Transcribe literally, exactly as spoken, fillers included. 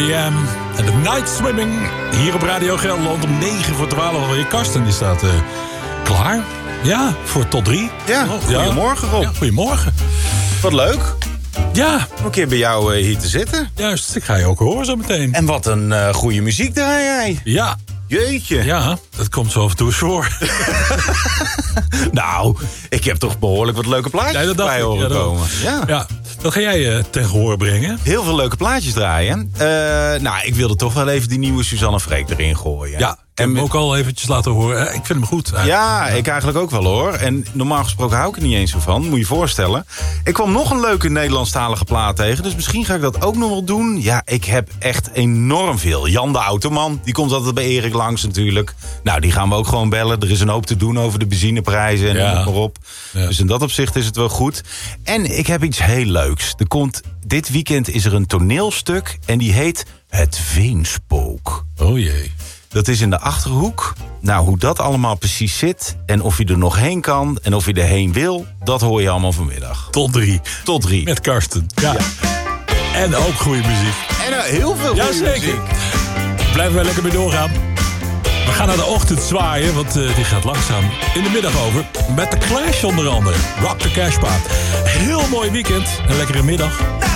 Ja, en de Night Swimming hier op Radio Gelderland om negen voor twaalf alweer. Karsten die staat uh, klaar. Ja, voor tot drie. Ja, oh, goedemorgen Rob. Ja, goedemorgen. Wat leuk. Ja. Om een keer bij jou uh, hier te zitten. Juist, ik ga je ook horen zo meteen. En wat een uh, goede muziek draai jij. Ja. Jeetje. Ja, dat komt zo af en toe eens voor. Nou, ik heb toch behoorlijk wat leuke plaatjes ja, bij horen ja, komen. Ja. ja, dat ga jij uh, ten gehoor brengen. Heel veel leuke plaatjes draaien. Uh, nou, ik wilde toch wel even die nieuwe Suzanne Freek erin gooien. Ja, ik heb hem ook al eventjes laten horen. Ik vind hem goed. Ja, ja, ik eigenlijk ook wel hoor. En normaal gesproken hou ik er niet eens zo van. Moet je je voorstellen. Ik kwam nog een leuke Nederlandstalige plaat tegen. Dus misschien ga ik dat ook nog wel doen. Ja, ik heb echt enorm veel. Jan de Automan, die komt altijd bij Erik langs natuurlijk. Nou, die gaan we ook gewoon bellen. Er is een hoop te doen over de benzineprijzen en ja. noem maar op. Ja. Dus in dat opzicht is het wel goed. En ik heb iets heel leuks. Er komt, dit weekend is er een toneelstuk en die heet Het Veenspook. Oh jee. Dat is in de Achterhoek. Nou, hoe dat allemaal precies zit en of je er nog heen kan en of je erheen wil, dat hoor je allemaal vanmiddag. Tot drie. Tot drie. Met Karsten. Ja. ja. En ook goede muziek. En uh, heel veel goede ja, muziek. Blijven wij lekker mee doorgaan. We gaan naar de ochtend zwaaien, want uh, die gaat langzaam in de middag over. Met de Clash onder andere. Rock the Cashpaat. Heel mooi weekend. Een lekkere middag.